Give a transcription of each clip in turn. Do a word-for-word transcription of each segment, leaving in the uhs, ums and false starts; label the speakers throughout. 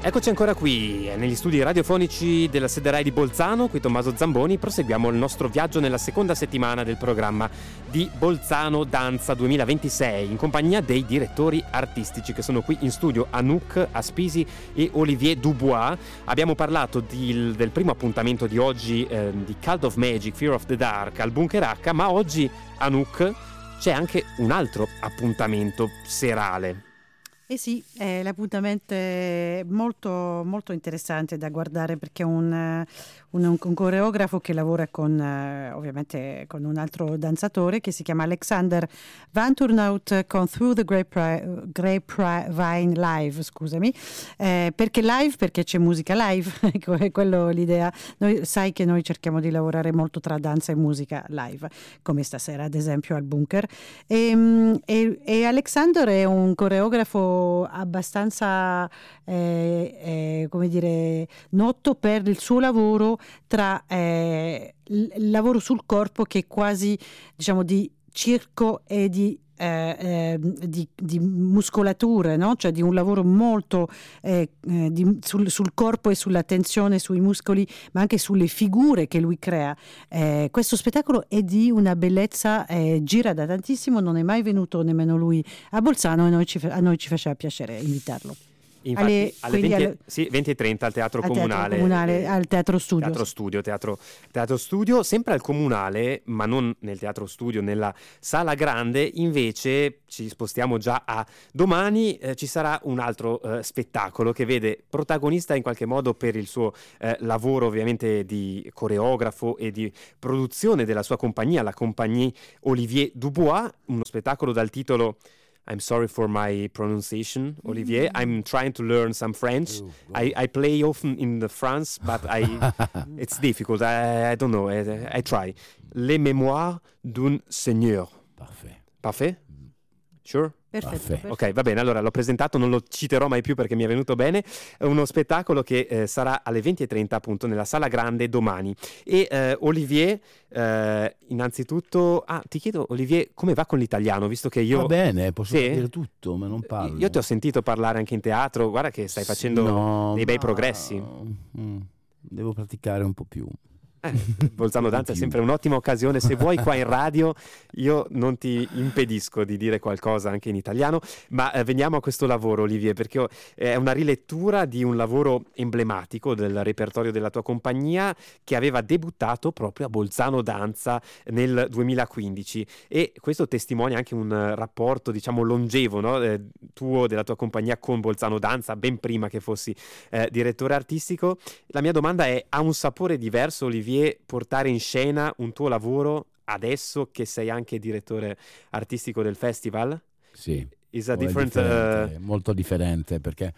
Speaker 1: Eccoci ancora qui, negli studi radiofonici della sede Rai di Bolzano, qui Tommaso Zamboni. Proseguiamo il nostro viaggio nella seconda settimana del programma di Bolzano Danza duemilaventisei, in compagnia dei direttori artistici che sono qui in studio, Anouk Aspisi e Olivier Dubois. Abbiamo parlato di, del primo appuntamento di oggi, eh, di Cult of Magic, Fear of the Dark, al Bunker H, ma oggi, Anouk, c'è anche un altro appuntamento serale.
Speaker 2: Eh sì, eh, l'appuntamento è molto, molto interessante da guardare, perché è un, un, un coreografo che lavora con, eh, ovviamente con un altro danzatore che si chiama Alexander Van Turnhout, con Through the Grapevine, Grapevine Live, scusami, eh, perché live? Perché c'è musica live, ecco, è quello l'idea. Noi, sai che noi cerchiamo di lavorare molto tra danza e musica live, come stasera ad esempio al Bunker, e, e, e Alexander è un coreografo abbastanza eh, eh, come dire noto per il suo lavoro tra eh, il lavoro sul corpo, che è quasi, diciamo, di circo e di Eh, eh, di, di muscolature, no? Cioè di un lavoro molto eh, eh, di, sul, sul corpo e sulla tensione sui muscoli, ma anche sulle figure che lui crea. Eh, questo spettacolo è di una bellezza, eh, gira da tantissimo, non è mai venuto nemmeno lui a Bolzano, e noi ci, a noi ci faceva piacere invitarlo.
Speaker 1: Infatti alle, alle venti,
Speaker 2: alle,
Speaker 1: sì, venti e trenta al Teatro
Speaker 2: al
Speaker 1: Comunale,
Speaker 2: teatro comunale eh, al Teatro Studio.
Speaker 1: Teatro Studio, teatro, teatro Studio, sempre al Comunale, ma non nel Teatro Studio, nella Sala Grande. Invece ci spostiamo già a domani, eh, ci sarà un altro eh, spettacolo che vede protagonista in qualche modo, per il suo eh, lavoro ovviamente di coreografo e di produzione della sua compagnia, la compagnie Olivier Dubois, uno spettacolo dal titolo I'm sorry for my pronunciation, Olivier. Mm. I'm trying to learn some French. Ooh, wow. I, I play often in the France, but I it's difficult. I, I don't know. I, I try. Les Mémoires d'un Seigneur.
Speaker 3: Parfait.
Speaker 1: Parfait? Mm. Sure?
Speaker 2: Perfetto, perfetto.
Speaker 1: Ok, va bene, allora l'ho presentato, non lo citerò mai più perché mi è venuto bene. È uno spettacolo che eh, sarà alle venti e trenta appunto nella Sala Grande domani. E eh, Olivier, eh, innanzitutto, ah, ti chiedo Olivier, come va con l'italiano, visto che io...
Speaker 3: Va bene, posso
Speaker 1: sì?
Speaker 3: dire tutto, ma non parlo.
Speaker 1: Io ti ho sentito parlare anche in teatro, guarda che stai facendo
Speaker 3: no,
Speaker 1: dei bei
Speaker 3: ma...
Speaker 1: progressi.
Speaker 3: Mm, devo praticare un po' più.
Speaker 1: Eh, Bolzano Danza è sempre un'ottima occasione. Se vuoi qua in radio io non ti impedisco di dire qualcosa anche in italiano, ma eh, veniamo a questo lavoro, Olivier, perché è una rilettura di un lavoro emblematico del repertorio della tua compagnia, che aveva debuttato proprio a Bolzano Danza nel duemilaquindici, e questo testimonia anche un rapporto, diciamo, longevo, no? eh, tuo, della tua compagnia con Bolzano Danza, ben prima che fossi eh, direttore artistico. La mia domanda è: ha un sapore diverso, Olivier, portare in scena un tuo lavoro adesso che sei anche direttore artistico del festival?
Speaker 3: Sì,
Speaker 1: Is a
Speaker 3: oh,
Speaker 1: different,
Speaker 3: differente,
Speaker 1: uh...
Speaker 3: molto differente, perché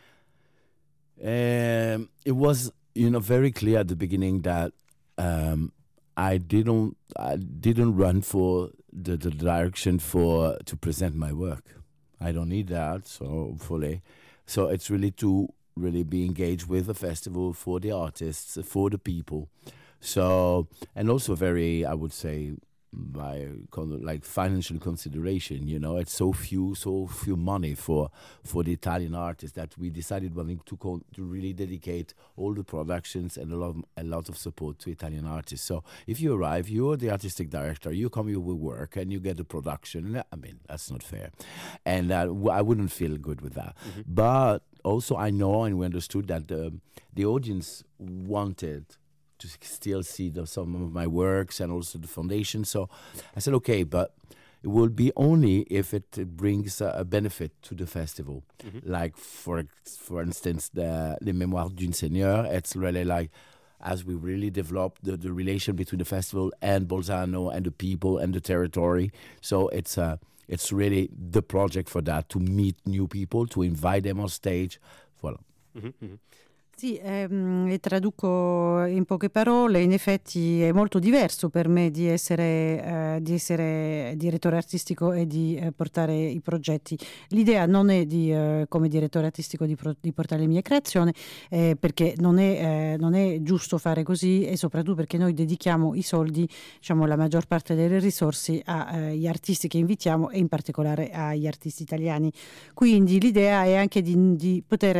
Speaker 3: um, it was, you know, very clear at the beginning that um, I didn't I didn't run for the, the direction for to present my work. I don't need that, so hopefully, so it's really to really be engaged with the festival, for the artists, for the people. So, and also very, I would say, by like financial consideration, you know, it's so few, so few money for for the Italian artists, that we decided one thing to co- to really dedicate all the productions and a lot of, a lot of support to Italian artists. So if you arrive, you're the artistic director, you come, you will work, and you get the production. I mean, that's not fair, and uh, I wouldn't feel good with that. Mm-hmm. But also, I know and we understood that the the audience wanted to still see the, some of my works and also the foundation. So I said, okay, but it will be only if it, it brings a, a benefit to the festival. Mm-hmm. Like, for for instance, the Les Mémoires d'un Seigneur, it's really like, as we really develop the, the relation between the festival and Bolzano and the people and the territory. So it's uh, it's really the project for that, to meet new people, to invite them on stage. Voilà.
Speaker 1: Mm-hmm.
Speaker 2: Sì, ehm, e traduco in poche parole. In effetti è molto diverso per me di essere, eh, di essere direttore artistico e di eh, portare i progetti. L'idea non è di, eh, come direttore artistico, di, pro- di portare le mie creazioni, eh, perché non è, eh, non è giusto fare così, e soprattutto perché noi dedichiamo i soldi, diciamo la maggior parte delle risorse agli eh, artisti che invitiamo, e in particolare agli artisti italiani. Quindi l'idea è anche di, di poter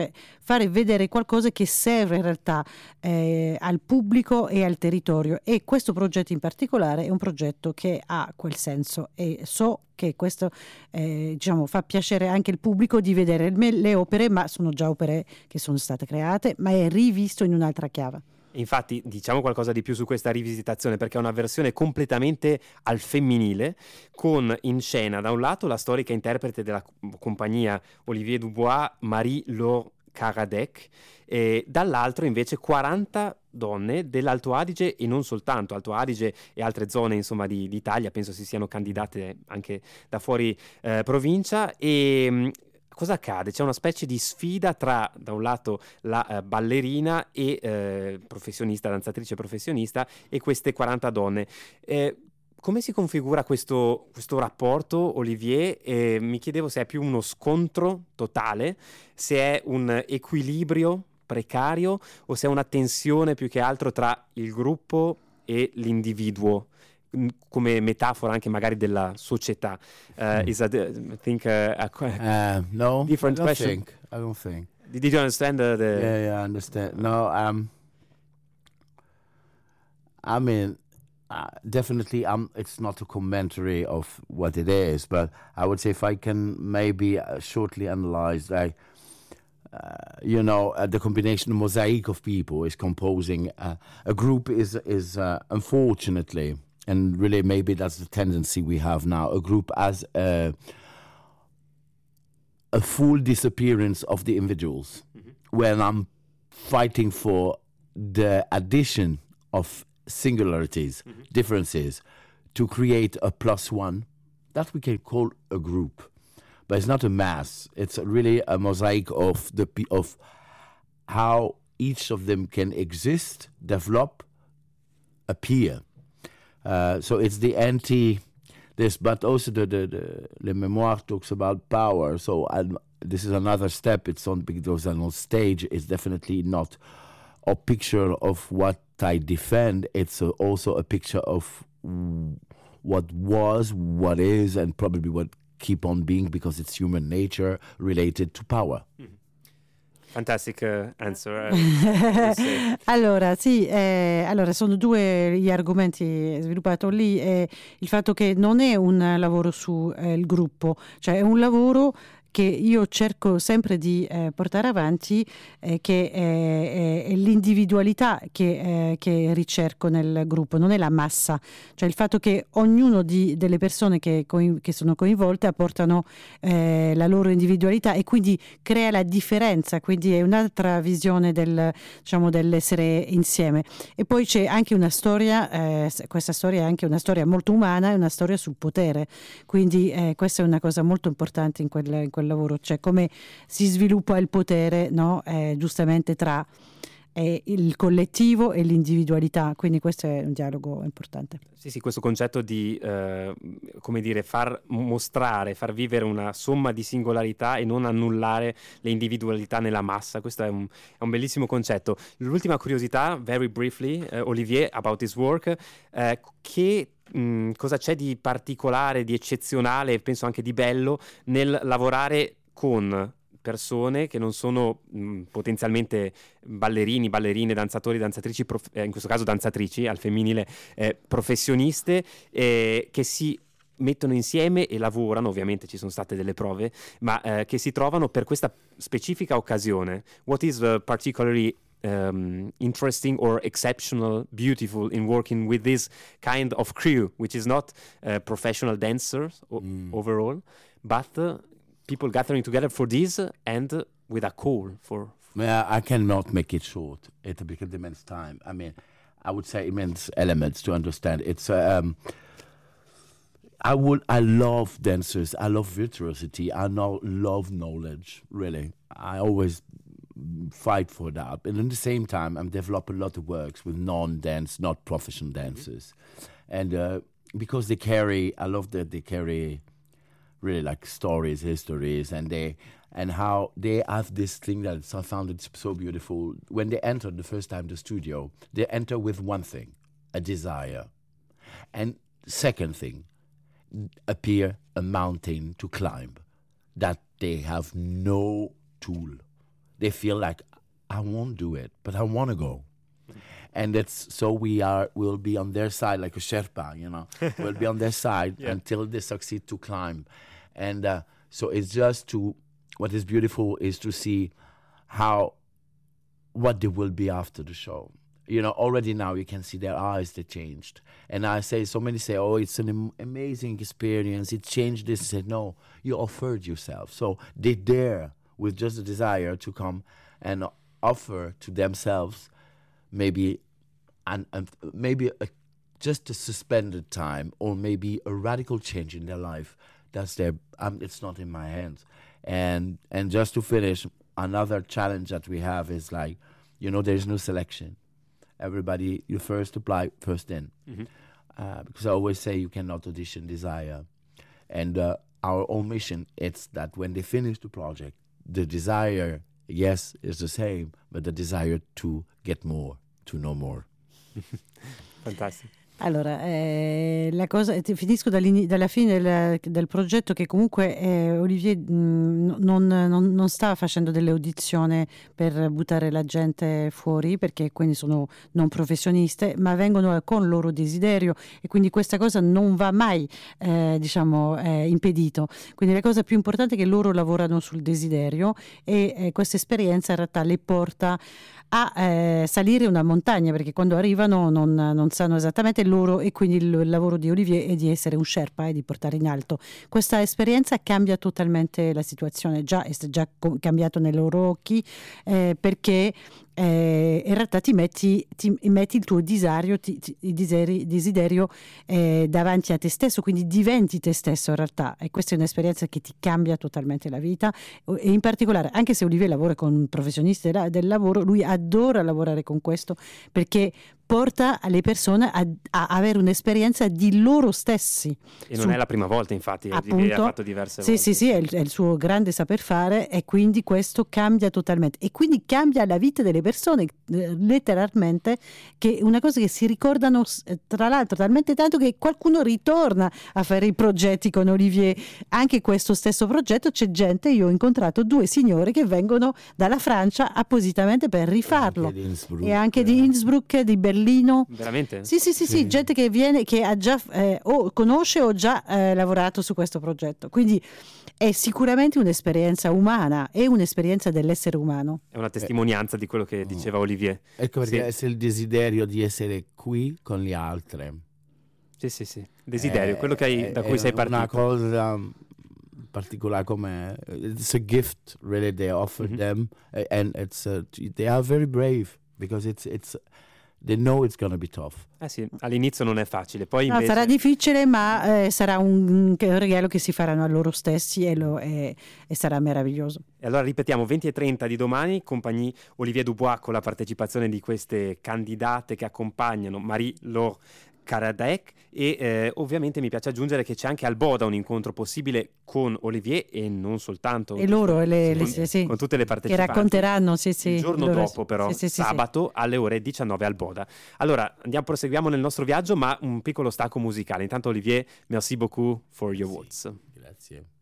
Speaker 2: fare vedere qualcosa che serve in realtà eh, al pubblico e al territorio, e questo progetto in particolare è un progetto che ha quel senso, e so che questo eh, diciamo fa piacere anche il pubblico di vedere le opere, ma sono già opere che sono state create, ma è rivisto in un'altra chiave.
Speaker 1: Infatti diciamo qualcosa di più su questa rivisitazione, perché è una versione completamente al femminile, con in scena da un lato la storica interprete della compagnia Olivier Dubois, Marie-Laure Caradec, e dall'altro invece quaranta donne dell'Alto Adige, e non soltanto Alto Adige e altre zone insomma di, d'Italia, penso si siano candidate anche da fuori eh, provincia. E cosa accade? C'è una specie di sfida tra, da un lato, la uh, ballerina e uh, professionista, danzatrice professionista, e queste quaranta donne. Eh, come si configura questo, questo rapporto, Olivier? Eh, mi chiedevo se è più uno scontro totale, se è un equilibrio precario, o se è una tensione più che altro tra il gruppo e l'individuo, come metafora anche magari della società. Uh, is that, uh, I think, uh, a
Speaker 3: uh, no,
Speaker 1: different
Speaker 3: I don't
Speaker 1: question?
Speaker 3: Think, I don't think.
Speaker 1: Did, did you understand the, the...
Speaker 3: Yeah, yeah, I understand. No, um, I mean, uh, definitely, um, it's not a commentary of what it is, but I would say if I can maybe uh, shortly analyze, like, uh, you know, uh, the combination, the mosaic of people is composing uh, a group is is uh, unfortunately. And really, maybe that's the tendency we have now. A group as a, a full disappearance of the individuals. Mm-hmm. When I'm fighting for the addition of singularities, mm-hmm. differences, to create a plus one, that we can call a group. But it's not a mass. It's really a mosaic of the of how each of them can exist, develop, appear. Uh, so it's the anti this, but also the the, the Le Memoir talks about power. So I'm, this is another step. It's on because on stage. It's definitely not a picture of what I defend. It's a, also a picture of what was, what is, and probably what keep on being, because it's human nature related to power.
Speaker 1: Mm-hmm. Fantastic uh, answer. Uh,
Speaker 2: allora, sì, eh, allora sono due gli argomenti sviluppato lì. Eh, il fatto che non è un lavoro sul eh, gruppo, cioè è un lavoro che io cerco sempre di eh, portare avanti, eh, che è, è, è l'individualità che, eh, che ricerco nel gruppo, non è la massa, cioè il fatto che ognuno di, delle persone che, coi, che sono coinvolte apportano eh, la loro individualità, e quindi crea la differenza, quindi è un'altra visione del, diciamo, dell'essere insieme. E poi c'è anche una storia, eh, questa storia è anche una storia molto umana, è una storia sul potere, quindi eh, questa è una cosa molto importante in quel, in quel lavoro, cioè come si sviluppa il potere, no? eh, giustamente tra eh, il collettivo e l'individualità, quindi questo è un dialogo importante.
Speaker 1: Sì, sì, questo concetto di eh, come dire, far mostrare, far vivere una somma di singolarità e non annullare le individualità nella massa, questo è un, è un bellissimo concetto. L'ultima curiosità, very briefly, uh, Olivier, about this work, uh, che Mm, cosa c'è di particolare, di eccezionale, penso anche di bello, nel lavorare con persone che non sono mh, potenzialmente ballerini, ballerine, danzatori, danzatrici, prof- eh, in questo caso danzatrici al femminile, eh, professioniste, eh, che si mettono insieme e lavorano, ovviamente ci sono state delle prove, ma eh, che si trovano per questa specifica occasione. What is the particularly Um, interesting or exceptional, beautiful in working with this kind of crew, which is not uh, professional dancers o- mm. overall, but uh, people gathering together for this and uh, with a call for.
Speaker 3: Yeah, I cannot make it short. It because it means time. I mean, I would say immense elements to understand. It's uh, um, I would. I love dancers. I love virtuosity. I know, love knowledge. Really, I always fight for that. And at the same time, I'm developing a lot of works with non-dance, not professional dancers. Mm-hmm. And uh, because they carry, I love that they carry really like stories, histories, and they and how they have this thing that I found it so beautiful. When they enter the first time the studio, they enter with one thing, a desire. And second thing, appear a mountain to climb that they have no tool. they feel like, I won't do it, but I want to go. And it's so we are we'll be on their side like a Sherpa, you know. We'll be on their side yeah. until they succeed to climb. And uh, so it's just to what is beautiful is to see how what they will be after the show. You know, already now you can see their eyes, they changed. And I say, so many say, oh, it's an am- amazing experience. It changed this. I said, no, you offered yourself. So they dare with just a desire to come and offer to themselves maybe and maybe a, just a suspended time or maybe a radical change in their life. That's their, um, it's not in my hands. And and just to finish, another challenge that we have is like, you know, there's no selection. Everybody, you first apply, first in. Mm-hmm. Uh, because I always say you cannot audition desire. And uh, our own mission, it's that when they finish the project, the desire, yes, is the same, but the desire to get more, to know more.
Speaker 1: Fantastico.
Speaker 2: Allora, eh, la cosa, ti finisco dalla fine del, del progetto che comunque eh, Olivier mh, non, non, non sta facendo delle audizioni per buttare la gente fuori, perché quindi sono non professioniste, ma vengono con loro desiderio e quindi questa cosa non va mai eh, diciamo eh, impedito. Quindi la cosa più importante è che loro lavorano sul desiderio e eh, questa esperienza in realtà le porta a eh, salire una montagna, perché quando arrivano non, non sanno esattamente loro, e quindi il, il lavoro di Olivier è di essere un Sherpa e di portare in alto. Questa esperienza cambia totalmente la situazione, già è già cambiato nei loro occhi eh, perché eh, in realtà ti metti, ti metti il tuo desiderio, ti, ti, il desiderio, desiderio eh, davanti a te stesso, quindi diventi te stesso in realtà, e questa è un'esperienza che ti cambia totalmente la vita. E in particolare, anche se Olivier lavora con professionisti del lavoro, lui adora lavorare con questo perché porta le persone a, a avere un'esperienza di loro stessi.
Speaker 1: E non Su, è la prima volta, infatti,
Speaker 2: appunto,
Speaker 1: ha fatto diverse
Speaker 2: sì,
Speaker 1: volte.
Speaker 2: Sì, sì, è il, è il suo grande saper fare, e quindi questo cambia totalmente. E quindi cambia la vita delle persone, eh, letteralmente, che è una cosa che si ricordano, tra l'altro, talmente tanto che qualcuno ritorna a fare i progetti con Olivier. Anche questo stesso progetto c'è gente, io ho incontrato due signore che vengono dalla Francia appositamente per rifarlo.
Speaker 3: E anche di Innsbruck,
Speaker 2: e anche di Innsbruck, di Berlino.
Speaker 1: Veramente?
Speaker 2: Sì, sì, sì, sì, sì, gente che viene, che ha già eh, o conosce o già eh, lavorato su questo progetto. Quindi è sicuramente un'esperienza umana, è un'esperienza dell'essere umano.
Speaker 1: È una testimonianza eh. di quello che diceva Olivier.
Speaker 3: Ecco perché sì. È il desiderio di essere qui con gli altri.
Speaker 1: Sì, sì, sì. Desiderio, eh, quello che hai, da cui sei partito.
Speaker 3: Una cosa particolare come it's a gift really they offer mm-hmm. them, and it's a, they are very brave because it's it's they know it's gonna be tough.
Speaker 1: Eh sì, all'inizio non è facile, poi invece...
Speaker 2: No, sarà difficile, ma eh, sarà un, un regalo che si faranno a loro stessi, e, lo, e, e sarà meraviglioso.
Speaker 1: E allora ripetiamo, venti e trenta di domani, compagnie Olivier Dubois, con la partecipazione di queste candidate che accompagnano Marie-Laure Caradec, e eh, ovviamente mi piace aggiungere che c'è anche al Boda un incontro possibile con Olivier, e non soltanto
Speaker 2: e loro, le,
Speaker 1: con,
Speaker 2: le, sì,
Speaker 1: con tutte le partecipanti,
Speaker 2: che racconteranno sì, sì,
Speaker 1: il giorno
Speaker 2: loro,
Speaker 1: dopo però,
Speaker 2: sì, sì,
Speaker 1: sabato
Speaker 2: sì.
Speaker 1: alle ore diciannove al Boda. Allora andiamo, proseguiamo nel nostro viaggio, ma un piccolo stacco musicale. Intanto Olivier, merci beaucoup for your words.
Speaker 3: Grazie.